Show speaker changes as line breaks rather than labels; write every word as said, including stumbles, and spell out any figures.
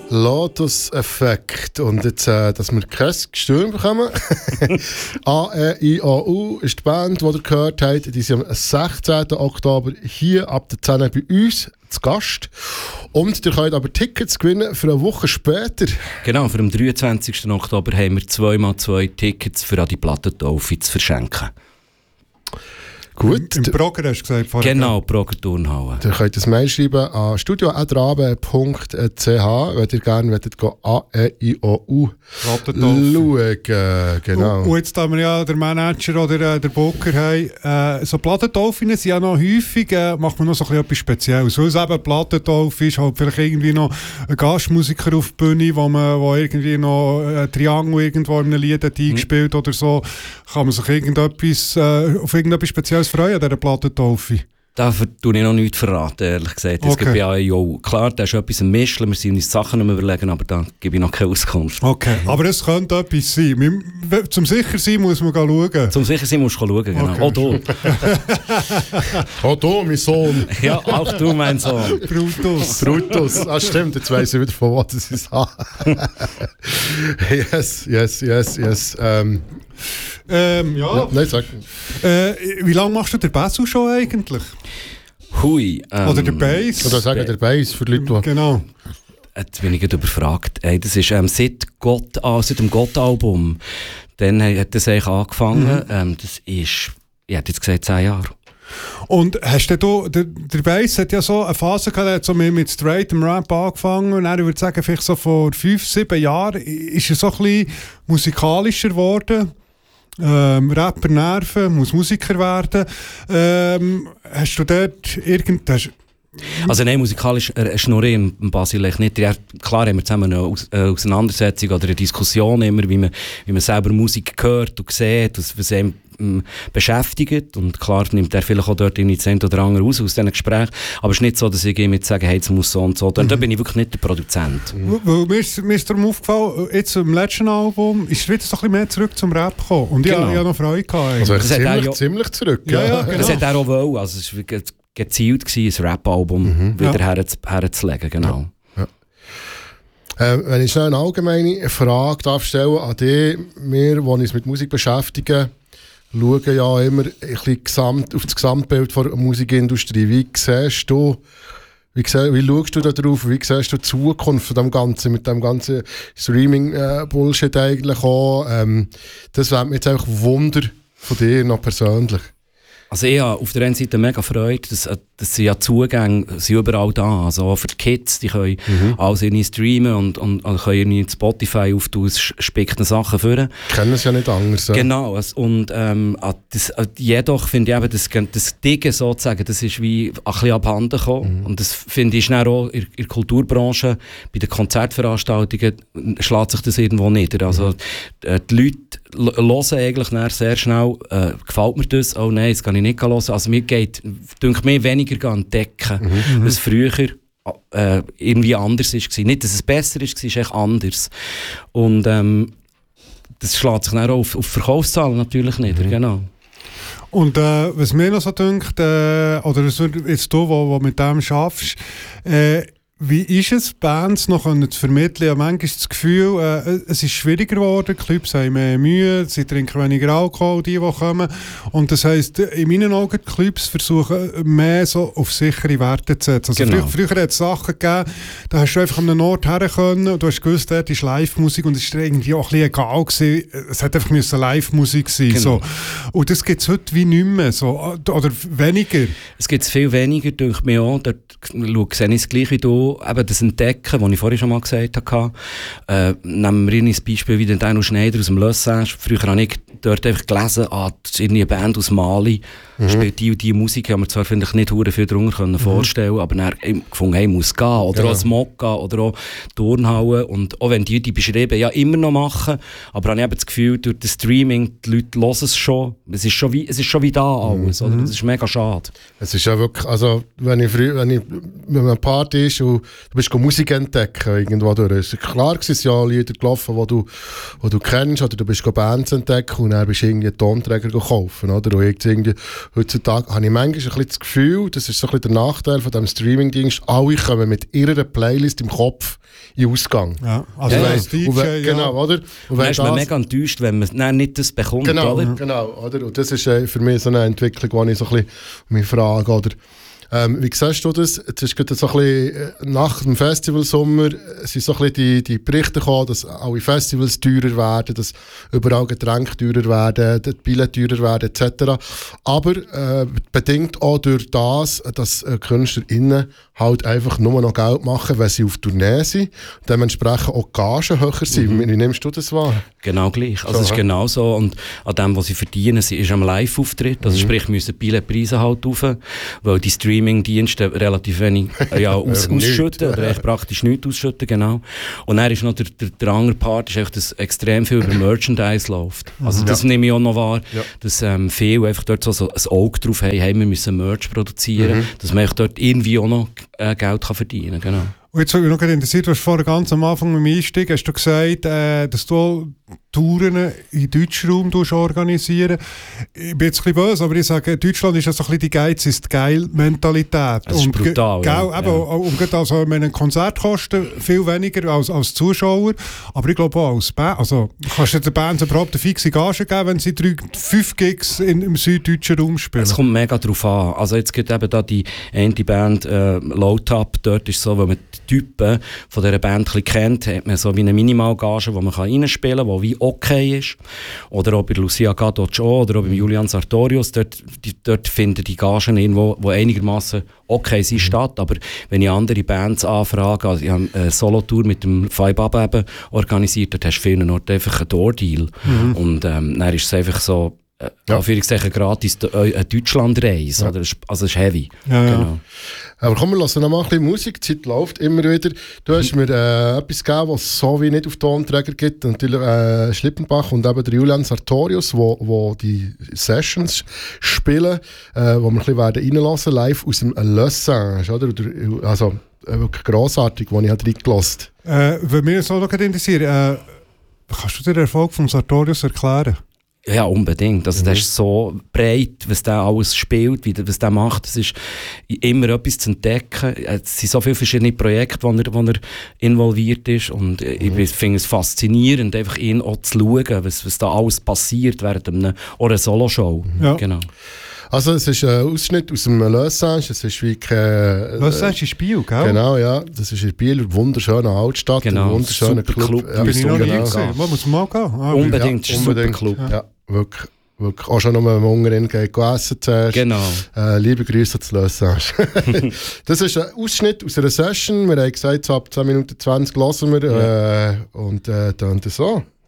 Lotus-Effekt. Und jetzt, äh, dass wir kein Gestürm bekommen. A E I O U ist die Band, die ihr gehört habt. Die sind am sechzehnten Oktober hier ab der zehn bei uns zu Gast. Und ihr könnt aber Tickets gewinnen für eine Woche später.
Genau, für den dreiundzwanzigsten Oktober haben wir zwei mal zwei Tickets für die Plattentaufe zu verschenken.
Gut.
Im Broger hast du gesagt vorher.
Genau, Broger Turnhalle.
Ihr könnt ein Mail schreiben an studio at rabe punkt c h, wenn ihr gerne wollt, A E I O U schauen. Genau.
Und jetzt haben wir ja der Manager oder äh, der Booker haben, äh, so Plattentaufen sind ja noch häufig, äh, macht man noch so ein bisschen etwas Spezielles. Weil es eben Plattentaufe ist, halt vielleicht irgendwie noch ein Gastmusiker auf der Bühne, wo man wo irgendwie noch ein Triangel irgendwo in einem Lied hat eingespielt mhm. oder so, kann man sich irgendetwas, äh, auf irgendetwas Spezielles freuen an dieser Plattentaufe?
Da tue ich noch nichts verraten, ehrlich gesagt. Es
okay.
gibt ja auch, klar, da ist etwas am Mischen, wir sind uns Sachen nicht überlegen, aber da gebe ich noch keine Auskunft.
Okay, aber es könnte etwas sein. Wir, zum sicher sein muss man schauen.
Zum sicher sein musst du schauen, genau.
Okay.
Auch du.
Auch du, mein Sohn.
Ja, auch du, mein Sohn.
Brutus.
Brutus. Ah, stimmt, jetzt weiss ich wieder, von was das ist. Yes, yes, yes, yes. Ähm...
Ähm, ja.
ja. Nein, sag.
Äh, wie lange machst du den Bass schon eigentlich?
Hui. Ähm,
Oder der Bass?
Oder sagen der Bass für die Leute, die...
Genau.
Jetzt bin ich gerade überfragt. Hey, das ist ähm, seit, Gott, ah, seit dem Gott-Album. Dann hat das eigentlich angefangen. Mhm. Ähm, das ist, ich hätte jetzt gesagt, zehn Jahre.
Und hast du, der, der Bass hat ja so eine Phase gehabt, hat so mit, mit straightem Rap angefangen und dann, ich würde sagen, vielleicht so vor fünf, sieben Jahren ist er so ein bisschen musikalischer geworden. Ähm, Rapper nerven, muss Musiker werden. Ähm, hast du dort irgendetwas...
Also nein, musikalisch äh, schnurre ich im Basilech nicht. Ja, klar haben wir zusammen eine Aus- äh, Auseinandersetzung oder eine Diskussion immer, wie man, wie man selber Musik hört und sieht, was einem ähm, beschäftigt. Und klar nimmt er vielleicht auch dort die Zent oder andere raus aus diesen Gesprächen. Aber es ist nicht so, dass ich ihm jetzt sage, hey, jetzt muss so und so. Mhm. Da bin ich wirklich nicht der Produzent.
Mhm. Weil mir ist, mir ist darum aufgefallen, jetzt im letzten Album ist es wieder so ein bisschen mehr zurück zum Rap gekommen. Und ich,
genau.
ich habe noch Freude gehabt.
Also
das
ziemlich,
ja,
ziemlich zurück.
Ja, ja, genau.
Das hat er auch wollen. Also es war gezielt gewesen, ein Rap-Album mhm. wieder ja. herzulegen, genau.
Ja. Ja. Äh, wenn ich schnell eine allgemeine Frage darf stellen an dich, wir, die uns mit Musik beschäftigen, schauen ja immer ein bisschen gesamt, auf das Gesamtbild der Musikindustrie. Wie siehst du, wie, siehst, wie schaust du da drauf, wie siehst du die Zukunft von dem Ganzen, mit dem ganzen Streaming-Bullshit äh, eigentlich auch? Ähm, das wäre mir jetzt einfach Wunder von dir noch persönlich.
Also ich habe auf der einen Seite mega Freude, dass, dass sie ja Zugänge sind überall da. Also auch für die Kids, die können mhm. alles irgendwie streamen und, und, und können irgendwie Spotify auftun, spicken Sachen führen.
Kennen es ja nicht anders. Ja.
Genau. Und ähm, das, jedoch finde ich eben, das, das Diggen sozusagen, das ist wie ein bisschen abhanden gekommen. Mhm. Und das finde ich dann auch in, in der Kulturbranche, bei den Konzertveranstaltungen schlägt sich das irgendwo nieder. Also mhm. die Leute hören eigentlich sehr schnell, äh, gefällt mir das? Oh nein, das kann ich nicht hören. Also mir geht, denke mir, weniger entdecken, mhm. was früher äh, irgendwie anders war. Nicht, dass es besser war, es ist echt anders. Und ähm, das schlägt sich dann auch auf, auf Verkaufszahlen natürlich nieder, mhm. genau.
Und äh, was mir noch so dünkt, äh, oder jetzt du, wo, wo mit dem schaffst, äh, wie ist es, Bands noch zu vermitteln? Ich habe manchmal das Gefühl, äh, es ist schwieriger geworden, die Clubs haben mehr Mühe, sie trinken weniger Alkohol, die, die kommen. Und das heisst, in meinen Augen, die Clubs versuchen mehr so auf sichere Werte zu setzen. Also
genau.
früher, früher hat es Sachen gegeben, da hast du einfach an einem Ort her können und du hast gewusst, dort ist Live-Musik und es war irgendwie auch ein bisschen egal gewesen. Es hat einfach müssen Live-Musik sein.
Genau.
So. Und das gibt es heute wie nicht mehr, so. Oder weniger.
Es gibt es viel weniger, denke ich mir auch. Dort sehe ich es gleich wie du. Eben das Entdecken, was ich vorhin schon mal gesagt habe. Äh, nehmen wir ein Beispiel wie den Dino Schneider aus dem Le Sage. Früher habe ich dort einfach gelesen, ah, das ist eine Band aus Mali, mhm. spielt die und die Musik. Ich habe mir zwar finde ich nicht viel darunter können mhm. vorstellen, aber dann habe ich gefunden, hey, muss gehen. Oder ja. auch Smokka oder auch Turnhalle. Und auch wenn die die beschrieben ja immer noch machen, aber habe ich eben das Gefühl, durch das Streaming, die Leute hören es schon. Es ist schon wie, es ist schon wie da alles. Mhm. Oder? Das ist mega schade.
Es ist ja wirklich, also wenn ich früh, wenn ich wenn man Party ist und du bist Musik entdecken irgendwo durch. Es war klar, es sind ja Lieder gelaufen, die du, die du kennst, oder du bist Bands entdecken und dann bist du irgendwie einen Tonträger kaufen, oder? Und jetzt irgendwie, heutzutage habe ich manchmal ein bisschen das Gefühl, das ist so ein bisschen der Nachteil von diesem Streaming-Dienst, alle kommen mit ihrer Playlist im Kopf in den Ausgang.
Ja, also
ja,
als D J,
wenn,
ja.
Genau, oder? Und
dann ist man mega enttäuscht, wenn man nein, nicht das bekommt,
genau,
oder?
Genau, oder? Und das ist äh, für mich so eine Entwicklung, die ich so ein bisschen mich frage, oder? Ähm, wie siehst du das? Jetzt ist gerade so ein bisschen, nach dem Festivalsommer sind so ein bisschen die, die Berichte gekommen, dass alle Festivals teurer werden, dass überall Getränke teurer werden, die Billette teurer werden et cetera. Aber äh, bedingt auch durch das, dass äh, KünstlerInnen halt einfach nur noch Geld machen, wenn sie auf Tournee sind. Dementsprechend auch die Gagen höher sind. Mhm. Wie nimmst du das wahr?
Genau gleich. Also
so,
es ist genau so. Und an dem, was sie verdienen, sie ist am Live-Auftritt. Also mhm. sprich, müssen die Billetpreise halt rauf, weil die Streaming-Dienste relativ wenig ja, aus, ausschütten oder echt praktisch nichts ausschütten, genau. Und dann ist noch der, der, der andere Part, ist echt, dass extrem viel über Merchandise läuft. Also das ja. nehme ich auch noch wahr, ja. dass ähm, viele einfach dort so, so ein Auge drauf haben, hey, wir müssen Merch produzieren, mhm. dass man dort irgendwie auch noch äh, Geld kann verdienen kann, genau.
Und jetzt habe ich noch interessiert, du hast vorher ganz am Anfang mit dem Einstieg hast du gesagt, äh, dass du Touren im Deutschraum organisieren. Ich bin jetzt ein bisschen böse, aber ich sage, Deutschland ist ja so ein bisschen die Geiz ist geil Mentalität.
Das ist und brutal.
Ge-
ja.
Eben,
ja.
Und also, ein Konzert kostet viel weniger als, als Zuschauer, aber ich glaube auch als Band. Also kannst du den Bands überhaupt eine fixe Gage geben, wenn sie drei, fünf Gigs in, im süddeutschen Raum spielen?
Es kommt mega drauf an. Also jetzt gibt eben da die eine Band äh, Low Top, dort ist so, wenn man die Typen von dieser Band ein bisschen kennt, hat man so wie eine Minimalgage, die man reinspielen kann, die wie okay ist. Oder auch bei Lucia Gadoc oder auch bei Julian Sartorius, dort, die, dort finden die Gagen irgendwo, die einigermaßen okay sind, mhm. statt. Aber wenn ich andere Bands anfrage, also ich habe eine Solo-Tour mit dem Five Up eben organisiert, dort hast du vielen Orten einfach einen Door-Deal. Mhm. Und ähm, dann ist es einfach so, äh, ja. Anführungszeichen gratis eine Deutschlandreise. Ja. Oder? Also es ist heavy.
Ja, ja.
Genau.
Aber komm, wir lassen noch mal ein bisschen Musik. Die Zeit läuft immer wieder. Du hast mir äh, etwas gegeben, was es so wie nicht auf Tonträger gibt. Natürlich äh, Schlippenbach und eben der Julian Sartorius, wo, wo die Sessions spielen, äh, wo wir ein bisschen werden reinlassen, live aus dem Le Singe, oder? Also äh, wirklich grossartig, wo ich halt reingelassen
habe. Äh, Würde mich jetzt auch noch interessieren, äh, kannst du dir den Erfolg von Sartorius erklären?
Ja, unbedingt. Also, mhm. Das ist so breit, was der alles spielt, wie, was der macht. Es ist immer etwas zu entdecken. Es sind so viele verschiedene Projekte, wo er, wo er involviert ist. Und mhm. ich finde es faszinierend, einfach ihn auch zu schauen, was, was da alles passiert während einer, einer Solo-Show.
Ja.
Genau.
Also es ist ein Ausschnitt aus dem Le Singe, es ist wie kein...
Le Singe ist Biel, gell?
Genau, ja. Das ist in Biel, eine wunderschöne Altstadt,
genau.
ein wunderschöner Club.
Club.
Ja,
bin ich noch nie gesehen.
Man
muss mal gehen. Ah,
unbedingt,
ja,
ist ein
unbedingt.
super Club.
Ja, ja wirklich, wirklich. Auch schon noch mal Hungern gehen essen zuerst.
Genau.
Äh, liebe Grüße zu Le Singe. Das ist ein Ausschnitt aus einer Session. Wir haben gesagt, so ab zehn Minuten zwanzig hören wir. Ja. Äh, und äh, dann so.